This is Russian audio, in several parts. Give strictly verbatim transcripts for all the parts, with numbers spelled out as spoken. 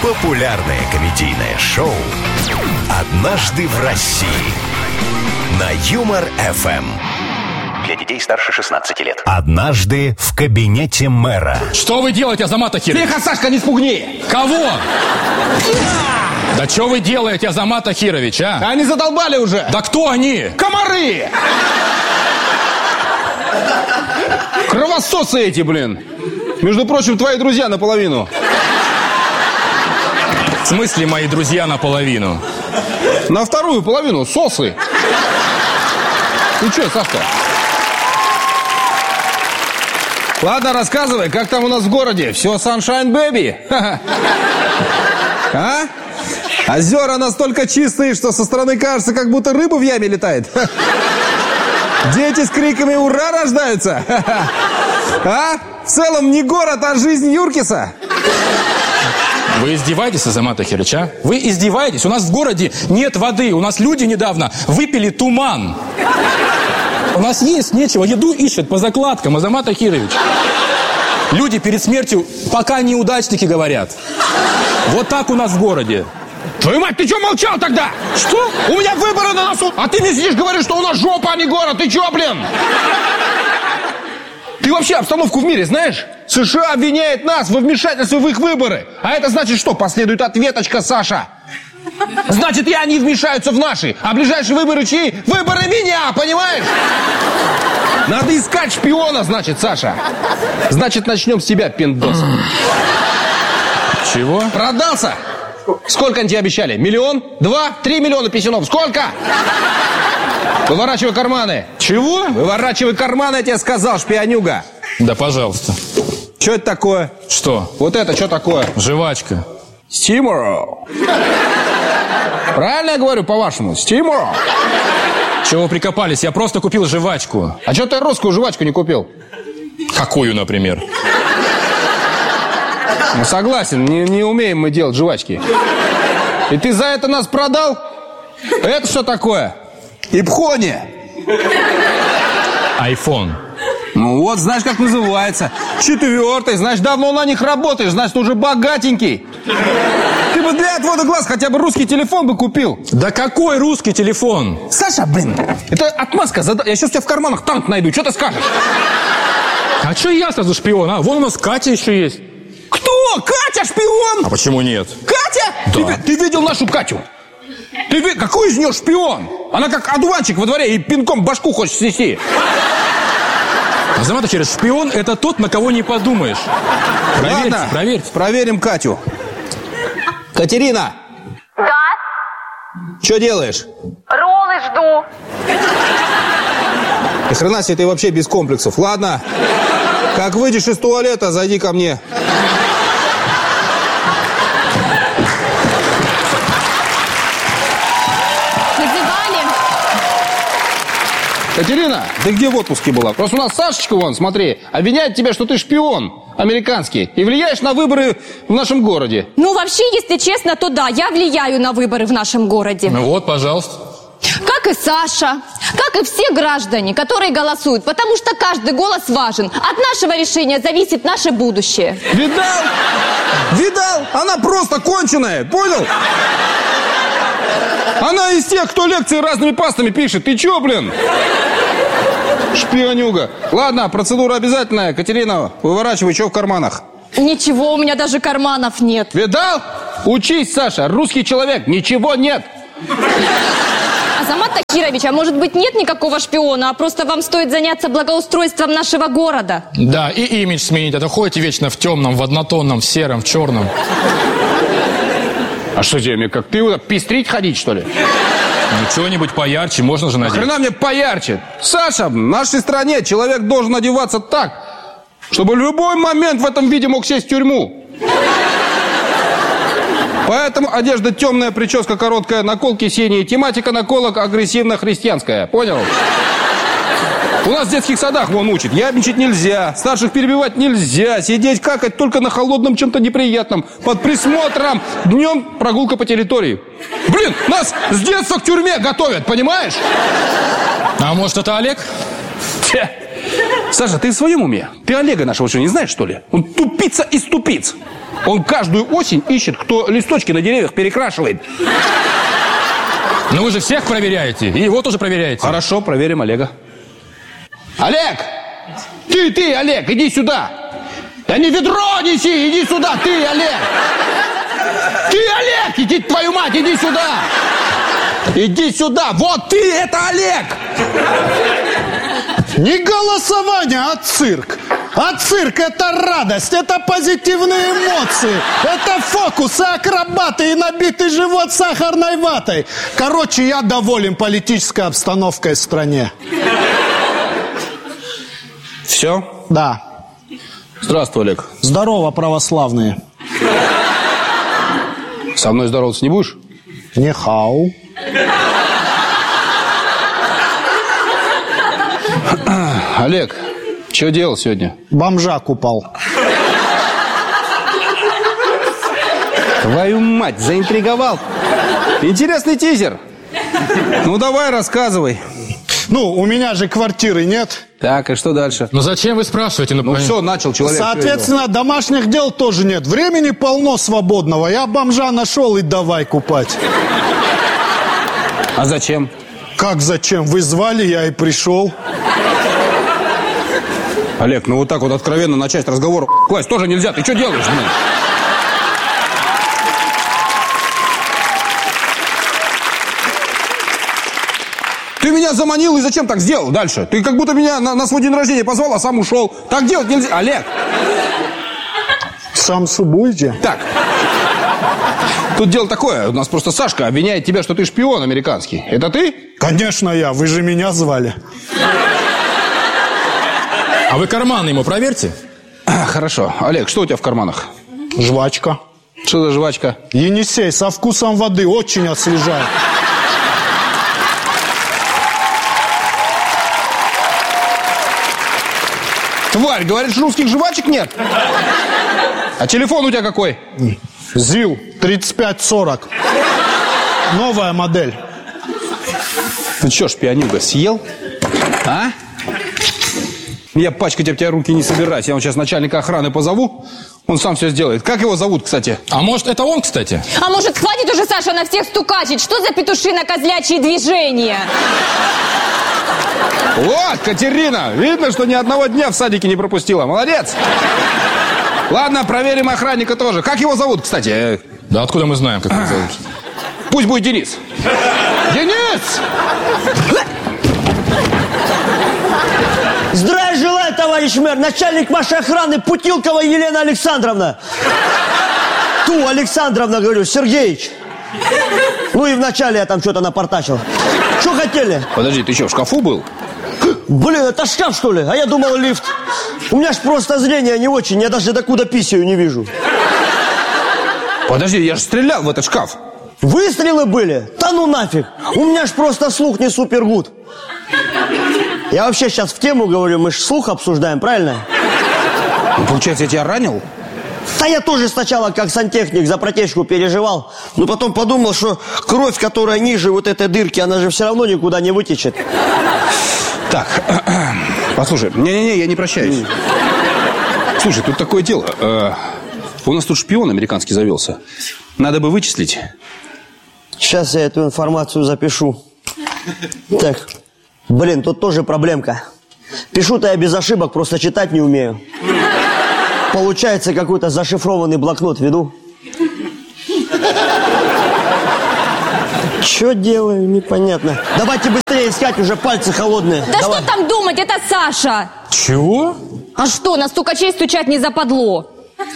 Популярное комедийное шоу «Однажды в России» на Юмор-эф эм. Для детей старше шестнадцати лет. Однажды в кабинете мэра. Что вы делаете, Азамат Ахирович? Тихо, Сашка, не спугни! Кого? Да что вы делаете, Азамат Ахирович, а? Они задолбали уже! Да кто они? Комары! Кровососы эти, блин! Между прочим, твои друзья наполовину. В смысле мои друзья наполовину? На вторую половину сосы. Ну что, Сашка? Ладно, рассказывай, как там у нас в городе? Все sunshine baby? А? Озера настолько чистые, что со стороны кажется, как будто рыба в яме летает. Дети с криками «Ура!» рождаются. А? В целом не город, а жизнь Юркиса. Вы издеваетесь, Азамат Ахирович, а? Вы издеваетесь? У нас в городе нет воды. У нас люди недавно выпили туман. У нас есть нечего. Еду ищут по закладкам, Азамат Ахирович. Люди перед смертью пока неудачники говорят. Вот так у нас в городе. Твою мать, ты что молчал тогда? Что? У меня выборы на носу. А ты мне сидишь, говоришь, что у нас жопа, а не город. Ты что, блин? Ты вообще обстановку в мире знаешь? США обвиняет нас во вмешательстве в их выборы. А это значит что? Последует ответочка, Саша. Значит, и они вмешаются в наши. А ближайшие выборы чьи? Выборы меня, понимаешь? Надо искать шпиона, значит, Саша. Значит, начнем с тебя, пиндос. Чего? Продался? Сколько они тебе обещали? Миллион? Два? Три миллиона писюнов? Сколько? Выворачивай карманы. Чего? Выворачивай карманы, я тебе сказал, шпионюга. Да, пожалуйста. Что это такое? Что? Вот это что такое? Жвачка. Стимуро. Правильно я говорю, по-вашему? Стимуро. Чего вы прикопались? Я просто купил жвачку. А что ты русскую жвачку не купил? Какую, например? Ну, согласен, не, не умеем мы делать жвачки. И ты за это нас продал? Это что такое? Ипхони. Айфон. Ну вот, знаешь, как называется. Четвертый, значит, давно на них работаешь, значит, уже богатенький. Ты бы для отвода глаз хотя бы русский телефон бы купил. Да какой русский телефон? Саша, блин, это отмазка. Я сейчас у тебя в карманах танк найду, что ты скажешь? А что я сразу шпион, а? Вон у нас Катя еще есть. Кто? Катя шпион? А почему нет? Катя? Да. Ты, ты видел нашу Катю? Ты ви... Какой из нее шпион? Она как одуванчик во дворе и пинком башку хочет снести. Азамат Ахирович, шпион — это тот, на кого не подумаешь. Проверьте, Ладно, проверьте. Проверим Катю. Катерина. Да, Что делаешь? роллы жду. Ни хрена себе, ты вообще без комплексов. Ладно, как выйдешь из туалета, зайди ко мне. Вызывали? Катерина, ты где в отпуске была? Просто у нас Сашечка, вон, смотри, обвиняет тебя, что ты шпион американский и влияешь на выборы в нашем городе. Ну, вообще, если честно, то да, я влияю на выборы в нашем городе. Ну вот, пожалуйста. Как и Саша, как и все граждане, которые голосуют, потому что каждый голос важен. От нашего решения зависит наше будущее. Видал? Видал? Она просто конченая, понял? Она из тех, кто лекции разными пастами пишет. Ты чё, блин? Шпионюга. Ладно, процедура обязательная. Катерина, выворачивай, что в карманах? Ничего, у меня даже карманов нет. Видал? Учись, Саша, русский человек, ничего нет. Азамат Ахирович, а может быть нет никакого шпиона, а просто вам стоит заняться благоустройством нашего города? Да, и имидж сменить, а то ходите вечно в темном, в однотонном, в сером, в черном. А что тебе, как ты вот пестрить ходить, что ли? Ну, чего-нибудь поярче, можно же надеть. Хрена мне поярче. Саша, в нашей стране человек должен одеваться так, чтобы в любой момент в этом виде мог сесть в тюрьму. Поэтому одежда темная, прическа короткая, наколки синие, тематика наколок агрессивно-христианская. Понял? У нас в детских садах вон учат. Ябничать нельзя, старших перебивать нельзя, сидеть какать только на холодном чем-то неприятном, под присмотром. Днем прогулка по территории. Блин, нас с детства к тюрьме готовят, понимаешь? А может, это Олег? Саша, ты в своем уме? Ты Олега нашего что, не знаешь, что ли? Он тупица из тупиц. Он каждую осень ищет, кто листочки на деревьях перекрашивает. Но вы же всех проверяете, и его тоже проверяете. Хорошо, проверим Олега. Олег! Ты, ты, Олег, иди сюда! Да не ведро неси, иди сюда, ты, Олег! Ты, Олег, иди, твою мать, иди сюда! Иди сюда, вот ты, это Олег! Не голосование, а цирк. А цирк – это радость, это позитивные эмоции, это фокусы, акробаты и набитый живот сахарной ватой. Короче, я доволен политической обстановкой в стране. Все? Да. Здравствуй, Олег. Здорово, православные. Со мной здороваться не будешь? Не хау. Олег, что делал сегодня? Бомжа купал. Твою мать, заинтриговал. Интересный тизер. Ну, давай, рассказывай. Ну, у меня же квартиры нет. Так, и что дальше? Ну зачем вы спрашиваете? Ну, Ну, понятно. все, начал человек. Соответственно, домашних дел тоже нет. Времени полно свободного. Я бомжа нашел и давай купать. А зачем? Как зачем? Вы звали, я и пришел. Олег, ну вот так вот откровенно начать разговор класть тоже нельзя. Ты что делаешь, блин? Ты меня заманил и зачем так сделал дальше? Ты как будто меня на, на свой день рождения позвал, а сам ушел. Так делать нельзя. Олег! Сам субуйте. Так. Тут дело такое. У нас просто Сашка обвиняет тебя, что ты шпион американский. Это ты? Конечно, я. Вы же меня звали. А вы карманы ему проверьте. Хорошо. Олег, что у тебя в карманах? Жвачка. Что за жвачка? Енисей со вкусом воды. Очень освежает. Тварь, говоришь, русских жвачек нет? А телефон у тебя какой? ЗИЛ тридцать пять сорок. Новая модель. Ты что, шпионюга, съел? А? Я пачкать об тебя руки не собираюсь. Я вот сейчас начальника охраны позову. Он сам все сделает. Как его зовут, кстати? А может, это он, кстати? А может, хватит уже, Саша, на всех стукачить? Что за петушино-козлячьи движения? Вот, Катерина. Видно, что ни одного дня в садике не пропустила. Молодец. Ладно, проверим охранника тоже. Как его зовут, кстати? Да откуда мы знаем, как его зовут? Пусть будет Денис. Денис! Здравия желаю, товарищ мэр. Начальник вашей охраны Путилкова Елена Александровна. Ту, Александровна, говорю, Сергеич. Ну и вначале я там что-то напортачил. Что хотели? Подожди, ты что, в шкафу был? Блин, это шкаф, что ли? А я думал, лифт. У меня ж просто зрение не очень. Я даже докуда писаю не вижу. Подожди, я же стрелял в этот шкаф. Выстрелы были? Да ну нафиг. У меня ж просто слух не супергуд. Я вообще сейчас в тему говорю. Мы ж слух обсуждаем, правильно? Ну, получается, я тебя ранил? Да я тоже сначала как сантехник за протечку переживал. Но потом подумал, что кровь, которая ниже вот этой дырки, она же все равно никуда не вытечет. Так, послушай, не-не-не, я не прощаюсь. Слушай, тут такое дело. Э, у нас тут шпион американский завелся. Надо бы вычислить. Сейчас я эту информацию запишу. Так, блин, тут тоже проблемка. Пишу-то я без ошибок, просто читать не умею. Получается, какой-то зашифрованный блокнот веду. Что делаю, непонятно. Давайте быстрее искать, уже пальцы холодные. Да Давай. что там думать, это Саша. Чего? А что, на стукачей стучать не западло?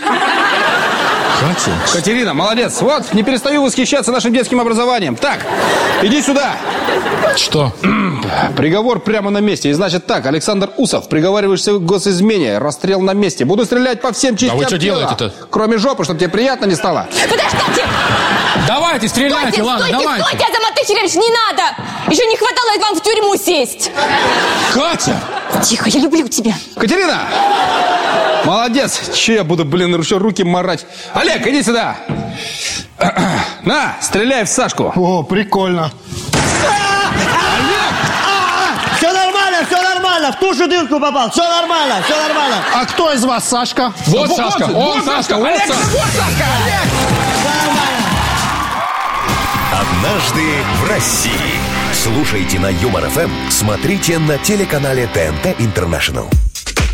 Катя? Катерина, молодец. Вот, не перестаю восхищаться нашим детским образованием. Так, иди сюда. Что? Приговор прямо на месте. И значит так, Александр Усов, приговариваешься к госизмене, расстрел на месте. Буду стрелять по всем частям вы что тела, делаете-то? кроме жопы, чтобы тебе приятно не стало. Подождите! Давайте, стреляйте, Стойте, ладно, стойте, давайте. стойте, Азамат Тахирович, не надо! Еще не хватало вам в тюрьму сесть. Катя! Тихо, я люблю тебя. Катерина! Молодец. Че я буду, блин, еще руки марать. Олег, иди сюда. На, стреляй в Сашку. О, прикольно. Все нормально, все нормально. нормально, в ту же дырку попал. Все нормально, все нормально. А кто из вас Сашка? Вот, Вот, Сашка, вот, он вот, Сашка, вот Олег, Сашка. вот Сашка. «Однажды в России». Слушайте на Юмор ФМ, смотрите на телеканале ТНТ Интернешнл.